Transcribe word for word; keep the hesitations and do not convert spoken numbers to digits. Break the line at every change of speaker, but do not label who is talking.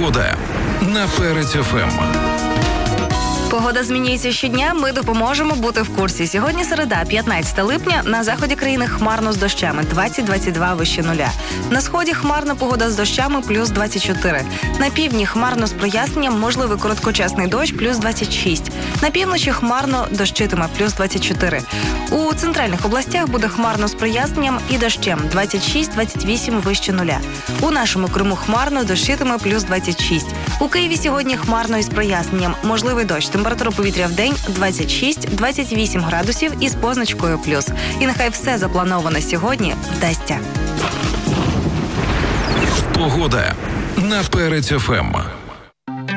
Погода на Перець еф ем.
Погода змінюється щодня, ми допоможемо бути в курсі. Сьогодні середа, п'ятнадцяте липня, на заході країни хмарно з дощами, двадцять - двадцять два вище нуля. На сході хмарна погода з дощами, плюс двадцять чотири. На півдні хмарно з проясненням, можливий короткочасний дощ, плюс двадцять шість. На півночі хмарно дощитиме, плюс двадцять чотири. У центральних областях буде хмарно з проясненням і дощем, двадцять шість - двадцять вісім вище нуля. У нашому Криму хмарно, дощитиме, плюс двадцять шість. У Києві сьогодні хмарно із проясненням, можливий дощ. Температура повітря в день двадцять шість - двадцять вісім градусів із позначкою плюс. І нехай все заплановане сьогодні вдасться.
Погода на Перець еф ем.